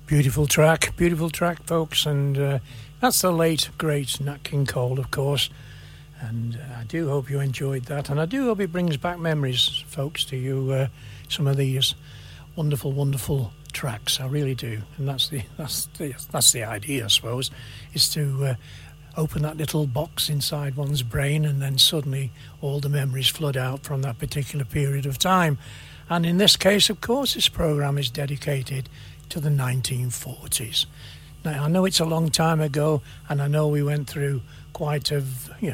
Beautiful track, folks, and that's the late, great Nat King Cole, of course, and I do hope you enjoyed that, and I do hope it brings back memories, folks, to you, some of these wonderful, wonderful tracks. I really do, and that's the idea, I suppose, is to open that little box inside one's brain, and then suddenly all the memories flood out from that particular period of time. And in this case, of course, this programme is dedicated to the 1940s. Now, I know it's a long time ago, and I know we went through quite a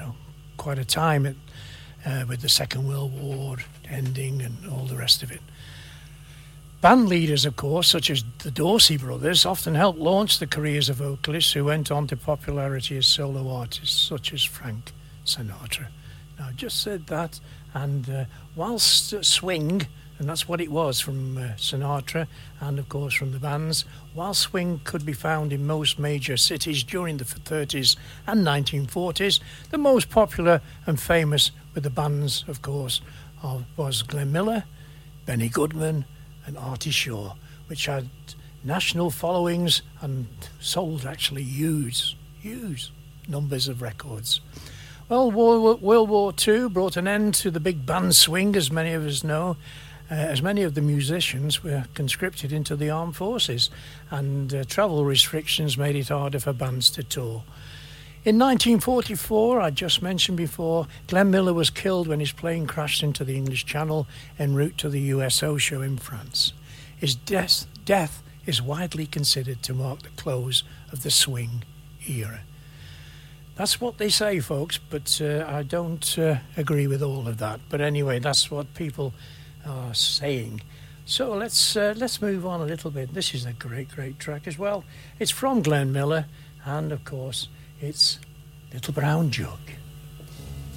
time with the Second World War ending and all the rest of it. Band leaders, of course, such as the Dorsey brothers, often helped launch the careers of vocalists who went on to popularity as solo artists, such as Frank Sinatra. Now, I just said that, and whilst swing, and that's what it was from Sinatra and, of course, from the bands, while swing could be found in most major cities during the 30s and 1940s, the most popular and famous with the bands, of course, was Glenn Miller, Benny Goodman and Artie Shaw, which had national followings and sold actually huge numbers of records. Well, World War II brought an end to the big band swing, as many of us know, as many of the musicians were conscripted into the armed forces, and travel restrictions made it harder for bands to tour. In 1944, I just mentioned before, Glenn Miller was killed when his plane crashed into the English Channel en route to the USO show in France. His death is widely considered to mark the close of the swing era. That's what they say, folks, but I don't agree with all of that. But anyway, that's what people are saying. So let's move on a little bit. This is a great track as well. It's from Glenn Miller, and of course it's Little Brown Jug.